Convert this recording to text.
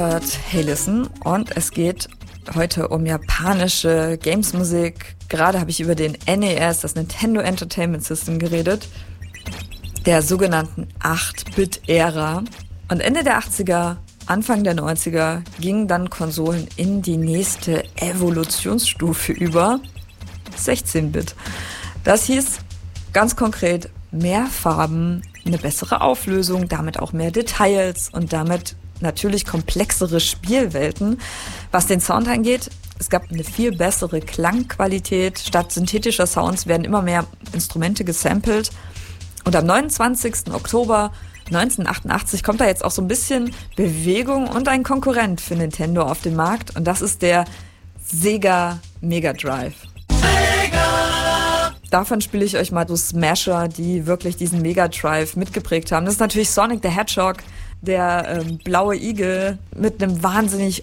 hört Hey Listen und es geht heute um japanische Games-Musik. Gerade habe ich über den NES, das Nintendo Entertainment System, geredet, der sogenannten 8-Bit-Ära. Und Ende der 80er, Anfang der 90er gingen dann Konsolen in die nächste Evolutionsstufe über, 16-Bit. Das hieß ganz konkret mehr Farben, eine bessere Auflösung, damit auch mehr Details und damit natürlich komplexere Spielwelten. Was den Sound angeht, es gab eine viel bessere Klangqualität. Statt synthetischer Sounds werden immer mehr Instrumente gesampelt. Und am 29. Oktober 1988 kommt da jetzt auch so ein bisschen Bewegung und ein Konkurrent für Nintendo auf den Markt. Und das ist der Sega Mega Drive. Davon spiele ich euch mal so Smasher, die wirklich diesen Mega Drive mitgeprägt haben. Das ist natürlich Sonic the Hedgehog, der blaue Igel mit einem wahnsinnig